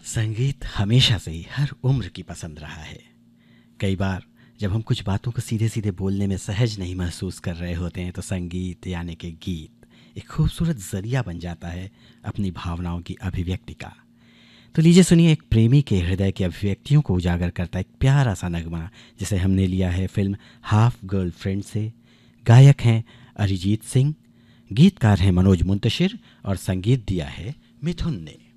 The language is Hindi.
संगीत हमेशा से ही हर उम्र की पसंद रहा है। कई बार जब हम कुछ बातों को सीधे सीधे बोलने में सहज नहीं महसूस कर रहे होते हैं तो संगीत यानी कि गीत एक खूबसूरत जरिया बन जाता है अपनी भावनाओं की अभिव्यक्ति का। तो लीजिए सुनिए एक प्रेमी के हृदय की अभिव्यक्तियों को उजागर करता एक प्यारा सा नगमा जिसे हमने लिया है फिल्म हाफ गर्लफ्रेंड से। गायक हैं अरिजीत सिंह, गीतकार हैं मनोज मुंतशिर और संगीत दिया है मिथुन ने।